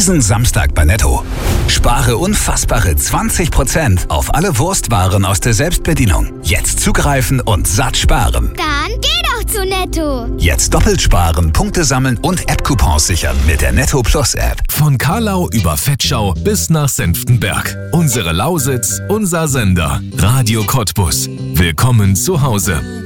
Diesen Samstag bei Netto. Spare unfassbare 20% auf alle Wurstwaren aus der Selbstbedienung. Jetzt zugreifen und satt sparen. Dann geh doch zu Netto. Jetzt doppelt sparen, Punkte sammeln und App-Coupons sichern mit der Netto Plus App. Von Karlau über Vetschau bis nach Senftenberg. Unsere Lausitz, unser Sender. Radio Cottbus. Willkommen zu Hause.